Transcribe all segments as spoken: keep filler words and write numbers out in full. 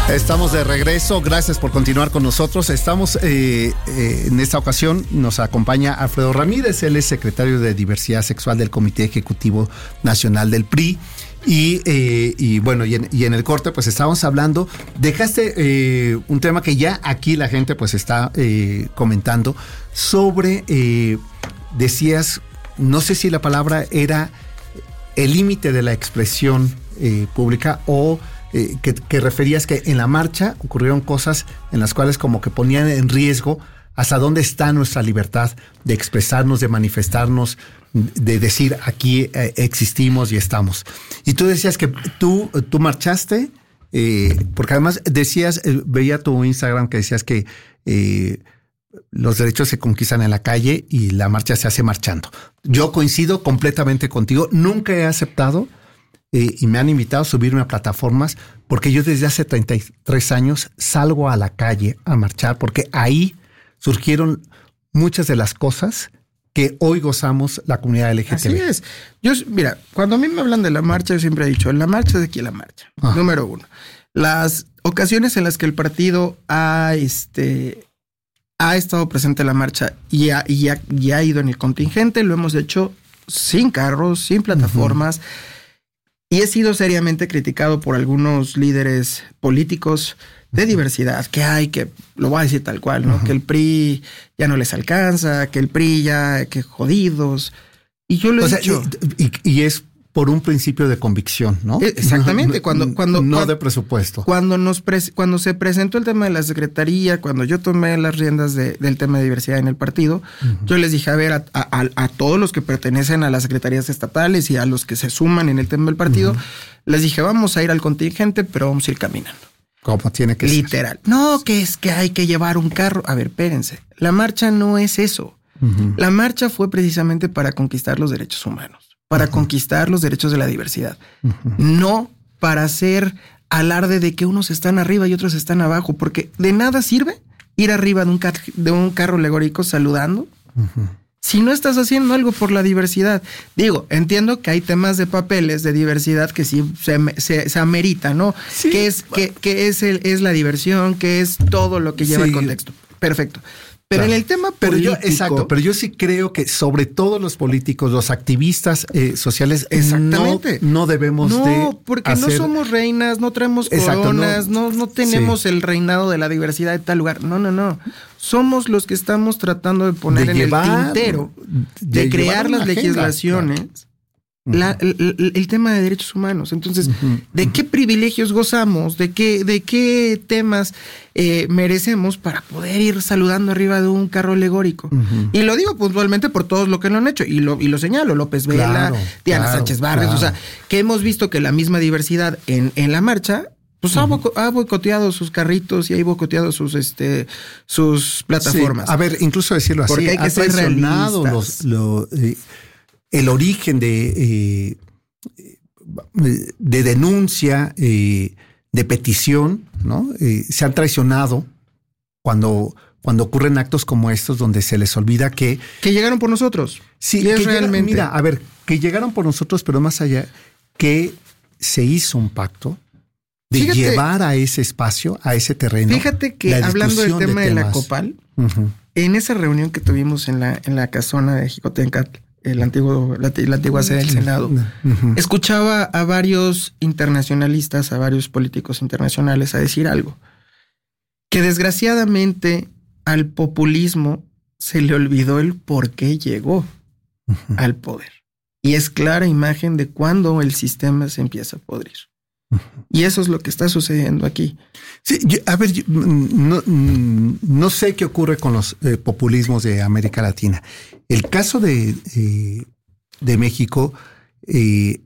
Estamos de regreso, gracias por continuar con nosotros. Estamos, eh, eh, en esta ocasión nos acompaña Alfredo Ramírez, él es secretario de Diversidad Sexual del Comité Ejecutivo Nacional del P R I. Y, eh, y bueno, y en, y en el corte pues estábamos hablando, dejaste eh, un tema que ya aquí la gente pues está eh, comentando sobre, eh, decías, no sé si la palabra era el límite de la expresión eh, pública o... Eh, que, que referías que en la marcha ocurrieron cosas en las cuales como que ponían en riesgo hasta dónde está nuestra libertad de expresarnos, de manifestarnos, de decir aquí eh, existimos y estamos. Y tú decías que tú, tú marchaste, eh, porque además decías, eh, veía tu Instagram que decías que eh, los derechos se conquistan en la calle y la marcha se hace marchando. Yo coincido completamente contigo, nunca he aceptado... Eh, y me han invitado a subirme a plataformas porque yo desde hace treinta y tres años salgo a la calle a marchar porque ahí surgieron muchas de las cosas que hoy gozamos la comunidad L G T B. Así es. Yo, mira, cuando a mí me hablan de la marcha, yo siempre he dicho, la marcha es de aquí la marcha. Ah. Número uno. Las ocasiones en las que el partido ha, este, ha estado presente en la marcha y ha, y ha, y ha ido en el contingente, lo hemos hecho sin carros, sin plataformas. Uh-huh. Y he sido seriamente criticado por algunos líderes políticos de diversidad, que hay, que lo voy a decir tal cual, ¿no? Uh-huh. Que el P R I ya no les alcanza, que el P R I ya, que jodidos. Y yo lo he o dicho. Sea, y, y es por un principio de convicción, ¿no? Exactamente. Cuando, cuando, no cuando, de presupuesto. Cuando, nos pre- cuando se presentó el tema de la secretaría, cuando yo tomé las riendas de, del tema de diversidad en el partido, uh-huh. yo les dije, a ver, a, a, a todos los que pertenecen a las secretarías estatales y a los que se suman en el tema del partido, uh-huh. les dije, vamos a ir al contingente, pero vamos a ir caminando. Como tiene que Literal. ser. Literal. No, que es que hay que llevar un carro. A ver, espérense. La marcha no es eso. Uh-huh. La marcha fue precisamente para conquistar los derechos humanos. Para uh-huh. conquistar los derechos de la diversidad. Uh-huh. No para hacer alarde de que unos están arriba y otros están abajo, porque de nada sirve ir arriba de un, car- de un carro alegórico saludando uh-huh. si no estás haciendo algo por la diversidad. Digo, entiendo que hay temas de papeles de diversidad que sí se, se, se amerita, ¿no? Sí. Que es, que, que es, el, es la diversión, que es todo lo que lleva sí. el contexto. Perfecto. Pero claro. en el tema político... Pero yo, exacto, pero yo sí creo que sobre todo los políticos, los activistas eh, sociales, exactamente. No, no debemos no, de No, porque hacer... no somos reinas, no traemos exacto, coronas, no, no, no tenemos sí. el reinado de la diversidad de tal lugar. No, no, no. Somos los que estamos tratando de poner de en llevar, el tintero, de, de crear las agenda, legislaciones... Claro. La, el, el tema de derechos humanos. Entonces, uh-huh, ¿de uh-huh. qué privilegios gozamos? ¿De qué, de qué temas eh, merecemos para poder ir saludando arriba de un carro alegórico? Uh-huh. Y lo digo puntualmente por todos lo que lo han hecho. Y lo, y lo señalo, López Vela, claro, Diana claro, Sánchez Vargas. Claro. O sea, que hemos visto que la misma diversidad en, en la marcha... Pues uh-huh. ha, boco, ha boicoteado sus carritos y ha boicoteado sus este sus plataformas. Sí. A ver, incluso decirlo así. Porque hay que ha ser realistas. Los... Lo, eh, el origen de, eh, de denuncia, eh, de petición, ¿no? Eh, se han traicionado cuando, cuando ocurren actos como estos donde se les olvida que... Que llegaron por nosotros. Sí, que que realmente... Llegaron, mira, a ver, que llegaron por nosotros, pero más allá, que se hizo un pacto de fíjate, llevar a ese espacio, a ese terreno. Fíjate que hablando del tema de, de la Copal, uh-huh. en esa reunión que tuvimos en la, en la casona de Jicotencat, el antiguo, la, la antigua sede del Senado, uh-huh. escuchaba a varios internacionalistas, a varios políticos internacionales a decir algo, que desgraciadamente al populismo se le olvidó el por qué llegó uh-huh. al poder. Y es clara imagen de cuando el sistema se empieza a podrir. Uh-huh. Y eso es lo que está sucediendo aquí. Sí, yo, a ver, yo, no, no sé qué ocurre con los eh, populismos de América Latina. El caso de, eh, de México eh,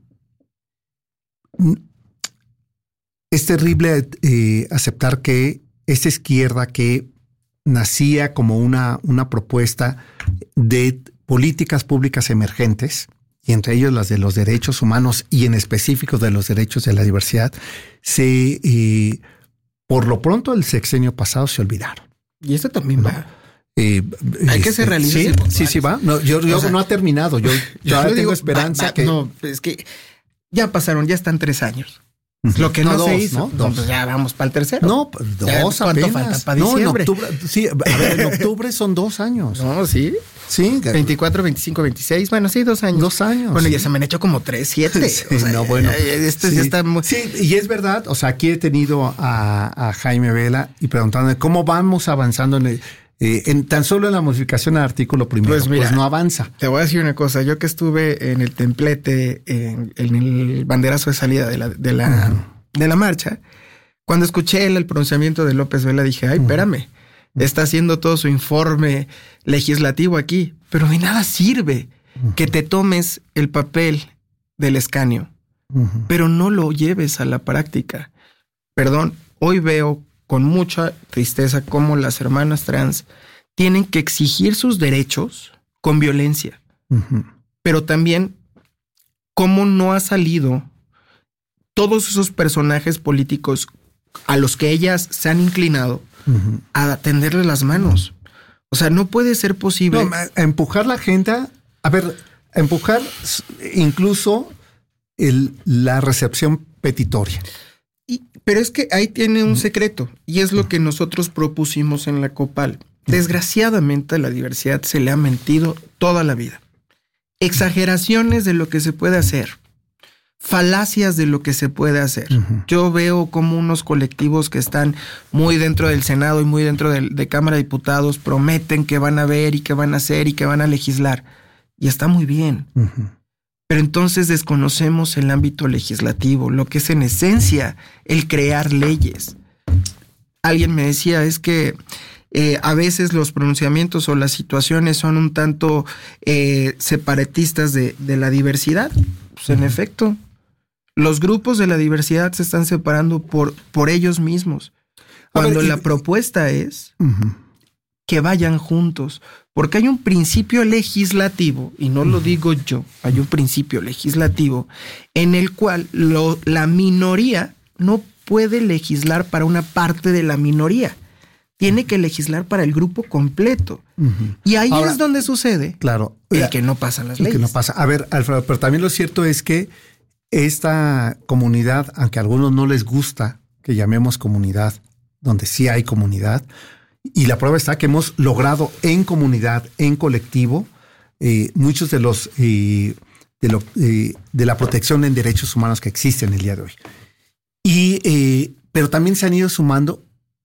es terrible eh, aceptar que esta izquierda que nacía como una, una propuesta de políticas públicas emergentes, y entre ellos las de los derechos humanos y en específico de los derechos de la diversidad, se eh, por lo pronto el sexenio pasado se olvidaron. Y esto también ¿no? va. Eh, Hay que ser realistas. Sí, sí, sí va. No, yo, yo o sea, no ha terminado. Yo, yo ahora tengo digo, esperanza va, va, que... No, es que ya pasaron, ya están tres años. Lo que no, no dos, se hizo. ¿no? Dos. Pues ya vamos para el tercero. No, dos ¿Cuánto apenas. falta? Para diciembre. No, en octubre, sí, a ver, en octubre son dos años. No, sí. Sí. veinticuatro, veinticinco, veintiséis. Bueno, sí, dos años. Dos años. Bueno, ya se me han hecho como tres, siete. Sí, o sea, no, bueno. Este sí. ya está muy... Sí, y es verdad. O sea, aquí he tenido a, a Jaime Vela y preguntándome cómo vamos avanzando en el... Eh, en tan solo en la modificación al artículo primero, pues, mira, pues no avanza. Te voy a decir una cosa. Yo que estuve en el templete, en, en el banderazo de salida de la, de la, uh-huh. de la marcha, cuando escuché el, el pronunciamiento de López Vela, dije, ay, uh-huh. espérame, está haciendo todo su informe legislativo aquí, pero de nada sirve uh-huh. que te tomes el papel del escaño, uh-huh. pero no lo lleves a la práctica. Perdón, hoy veo con mucha tristeza cómo las hermanas trans tienen que exigir sus derechos con violencia. Uh-huh. Pero también cómo no ha salido todos esos personajes políticos a los que ellas se han inclinado uh-huh. a tenderle las manos. O sea, no puede ser posible. No, a empujar la agenda, a ver, a empujar incluso el, la recepción petitoria. Y, pero es que ahí tiene un secreto, y es lo que nosotros propusimos en la COPAL. Desgraciadamente a la diversidad se le ha mentido toda la vida. Exageraciones de lo que se puede hacer, falacias de lo que se puede hacer. Uh-huh. Yo veo como unos colectivos que están muy dentro del Senado y muy dentro de, de Cámara de Diputados prometen que van a ver y que van a hacer y que van a legislar. Y está muy bien. Uh-huh. Pero entonces desconocemos el ámbito legislativo, lo que es en esencia el crear leyes. Alguien me decía, es que eh, a veces los pronunciamientos o las situaciones son un tanto eh, separatistas de, de la diversidad. Pues en uh-huh. efecto, los grupos de la diversidad se están separando por, por ellos mismos. Cuando ver, y, la propuesta es uh-huh. que vayan juntos. Porque hay un principio legislativo, y no lo digo yo, hay un principio legislativo en el cual lo, la minoría no puede legislar para una parte de la minoría. Tiene que legislar para el grupo completo. Uh-huh. Y ahí Ahora, es donde sucede claro, el ya, que no pasan las leyes. Que no pasa. A ver, Alfredo, pero también lo cierto es que esta comunidad, aunque a algunos no les gusta que llamemos comunidad, donde sí hay comunidad, y la prueba está que hemos logrado en comunidad, en colectivo, eh, muchos de los eh, de, lo, eh, de la protección en derechos humanos que existen el día de hoy. Y, eh, pero también se han ido sumando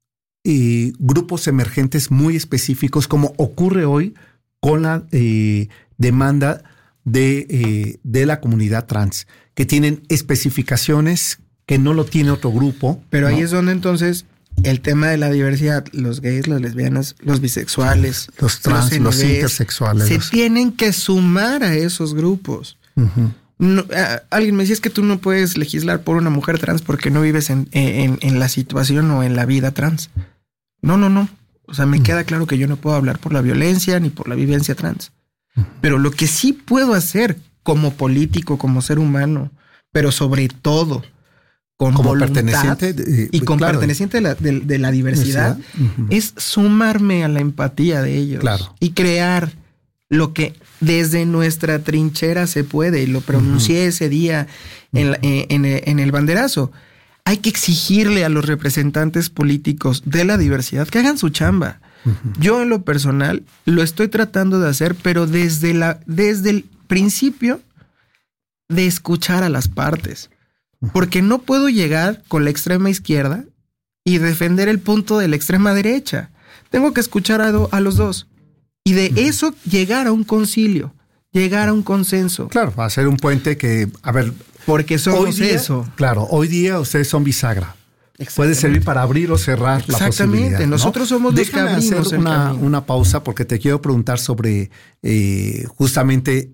eh, grupos emergentes muy específicos, como ocurre hoy con la eh, demanda de, eh, de la comunidad trans, que tienen especificaciones que no lo tiene otro grupo. Pero ¿no? ahí es donde entonces el tema de la diversidad, los gays, las lesbianas, los bisexuales, los trans, los, los intersexuales, se los... tienen que sumar a esos grupos. Uh-huh. No, a, alguien me decía, es que tú no puedes legislar por una mujer trans porque no vives en, en, en la situación o en la vida trans. No, no, no. O sea, me uh-huh. queda claro que yo no puedo hablar por la violencia ni por la vivencia trans. Uh-huh. Pero lo que sí puedo hacer como político, como ser humano, pero sobre todo con como voluntad perteneciente de, y con claro, perteneciente de la, de, de la diversidad, uh-huh. es sumarme a la empatía de ellos claro. y crear lo que desde nuestra trinchera se puede. Y lo pronuncié uh-huh. ese día en, la, en, en, en el banderazo. Hay que exigirle a los representantes políticos de la diversidad que hagan su chamba. Uh-huh. Yo en lo personal lo estoy tratando de hacer, pero desde, la, desde el principio de escuchar a las partes. Porque no puedo llegar con la extrema izquierda y defender el punto de la extrema derecha. Tengo que escuchar a, do, a los dos. Y de eso llegar a un concilio, llegar a un consenso. Claro, va a ser un puente que, a ver... Porque somos hoy día, eso. Claro, hoy día ustedes son bisagra. Puede servir para abrir o cerrar la posibilidad. Exactamente, nosotros ¿no? somos los Déjame que abrimos hacer una, una pausa porque te quiero preguntar sobre eh, justamente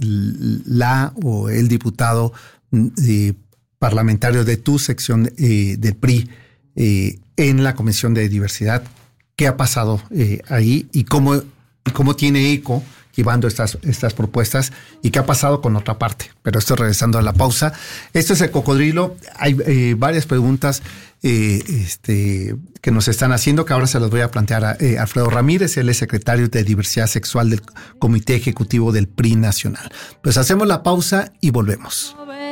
la o el diputado eh, parlamentario de tu sección eh, del P R I eh, en la Comisión de Diversidad. ¿Qué ha pasado eh, ahí y cómo, y cómo tiene eco llevando estas, estas propuestas y qué ha pasado con otra parte? Pero esto regresando a la pausa. Esto es El Cocodrilo. Hay eh, varias preguntas eh, este, que nos están haciendo, que ahora se las voy a plantear a eh, Alfredo Ramírez. Él es secretario de Diversidad Sexual del Comité Ejecutivo del P R I Nacional. Pues hacemos la pausa y volvemos.